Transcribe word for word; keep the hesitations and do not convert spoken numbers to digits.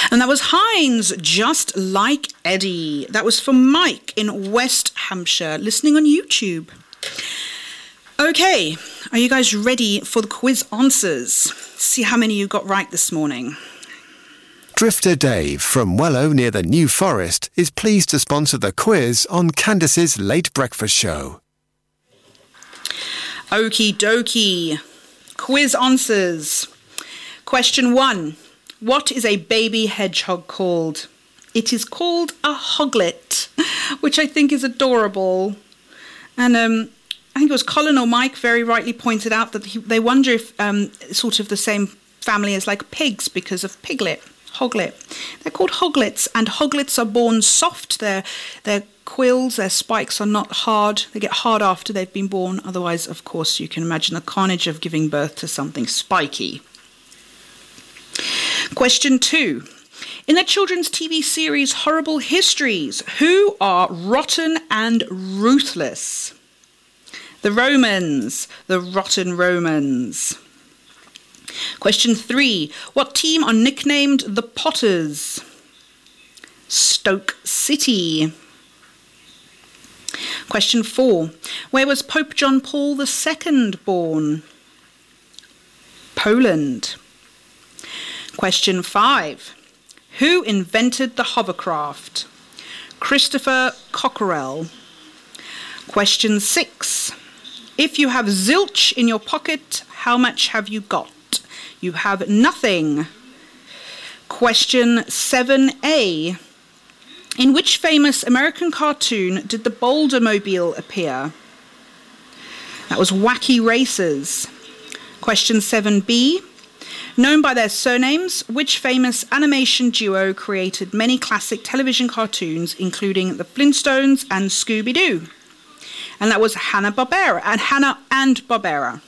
And that was Heinz, Just Like Eddie. That was for Mike in West Hampshire, listening on YouTube. Okay, are you guys ready for the quiz answers? See how many you got right this morning. Drifter Dave from Wellow near the New Forest is pleased to sponsor the quiz on Candace's Late Breakfast Show. Okie dokie. Quiz answers. Question one. What is a baby hedgehog called? It is called a hoglet, which I think is adorable. And um, I think it was Colin or Mike very rightly pointed out that he, they wonder if um, it's sort of the same family as like pigs because of piglet, hoglet. They're called hoglets, and hoglets are born soft. Their, their quills, their spikes are not hard. They get hard after they've been born. Otherwise, of course, you can imagine the carnage of giving birth to something spiky. Question two. In the children's T V series Horrible Histories, who are rotten and ruthless? The Romans, the rotten Romans. Question three. What team are nicknamed the Potters? Stoke City. Question four. Where was Pope John Paul the Second born? Poland. Question five. Who invented the hovercraft? Christopher Cockerell. Question six. If you have zilch in your pocket, how much have you got? You have nothing. Question seven A. In which famous American cartoon did the Bouldermobile appear? That was Wacky Racers. Question seven B. Known by their surnames, which famous animation duo created many classic television cartoons, including The Flintstones and Scooby-Doo? And that was Hanna-Barbera, and Hanna and Barbera.